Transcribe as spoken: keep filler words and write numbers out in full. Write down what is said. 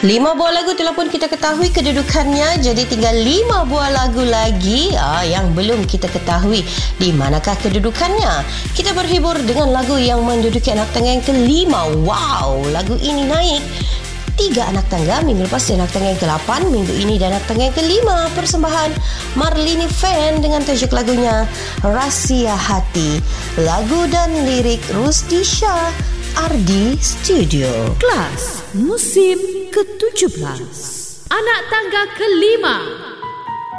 Lima buah lagu telah pun kita ketahui kedudukannya, jadi tinggal lima buah lagu lagi ah, yang belum kita ketahui di manakah kedudukannya. Kita berhibur dengan lagu yang menduduki anak tangga yang kelima. Wow, lagu ini naik tiga anak tangga. Minggu lepas di anak tangga yang ke-lapan, minggu ini di anak tangga yang kelima. Persembahan Marlini Fan dengan tajuk lagunya Rahsia Hati. Lagu dan lirik Rusdi Shah, Ardi Studio. Kelas musim ketujuh belas, anak tangga kelima.